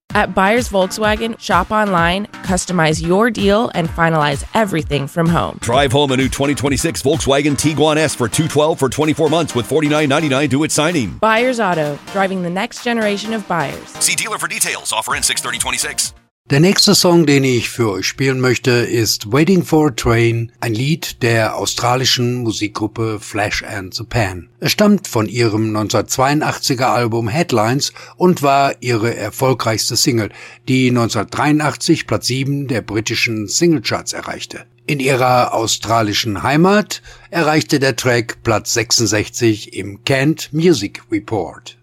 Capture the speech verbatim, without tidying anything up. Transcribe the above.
At Buyers Volkswagen, shop online, customize your deal, and finalize everything from home. Drive home a new twenty twenty-six Volkswagen Tiguan S for two hundred twelve dollars for twenty-four months with forty-nine ninety-nine due at signing. Buyers Auto, driving the next generation of buyers. See dealer for details. Offer in six thirty twenty-six. Der nächste Song, den ich für euch spielen möchte, ist Waiting for a Train, ein Lied der australischen Musikgruppe Flash and the Pan. Es stammt von ihrem neunzehnhundertzweiundachtziger Album Headlines und war ihre erfolgreichste Single, die neunzehnhundertdreiundachtzig Platz sieben der britischen Singlecharts erreichte. In ihrer australischen Heimat erreichte der Track Platz sechsundsechzig im Canned Music Report.